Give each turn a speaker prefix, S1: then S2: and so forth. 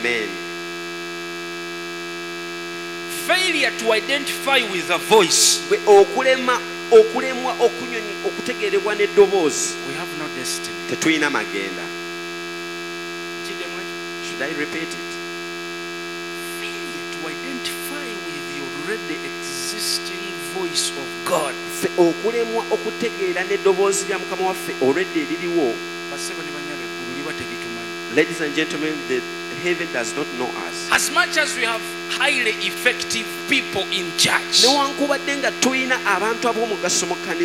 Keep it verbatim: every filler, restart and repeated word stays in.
S1: Amen.
S2: Failure to identify with a voice.
S1: Bwe okulema okulemwa okunyonyi okutegeerebwa n'eddoboozi.
S2: We have no destiny.
S1: Tetulina magenda. Should I repeat it?
S2: Failure to identify with the already existing voice of God.
S1: Ffe okulemwa okutegeera n'eddoboozi lya Mukama waffe already eririwo.
S2: Bassebo ne bannyabo eggulu liba teritumanyi.
S1: Ladies and gentlemen, the heaven does not know us.
S2: As much as we have highly effective people in church,
S1: Newankubadde nga tulina abantu ab'omugaso mu kkanisa